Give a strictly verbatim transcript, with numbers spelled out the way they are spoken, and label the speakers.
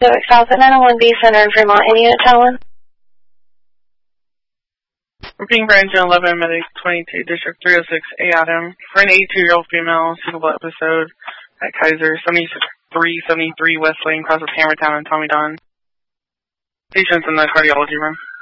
Speaker 1: South at nine oh one B Center in Fremont. Any unit Talon?
Speaker 2: Repeating for engine eleven, medic twenty-two, district three oh six, A Adam. For an eighty-two-year-old female, suitable episode at Kaiser, seventy-three seventy-three West Lane, across with Hammertown and Tommy Don. Patients in the cardiology room.